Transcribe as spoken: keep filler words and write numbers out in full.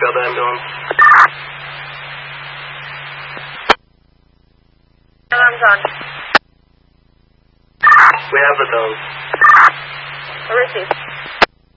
Show the ambulance. Alarm's on. We have the tone. Receive.